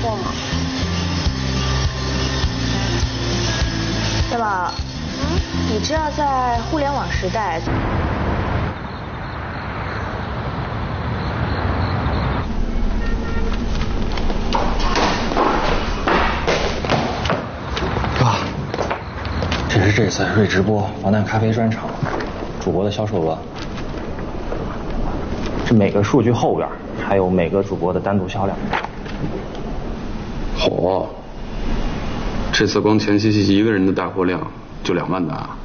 错吗？对吧？你知道在互联网时代， 爸，这是这次瑞直播防弹咖啡专场主播的销售额。这每个数据后边还有每个主播的单独销量。 嚯！这次光前西一个人的带货量就2万单啊！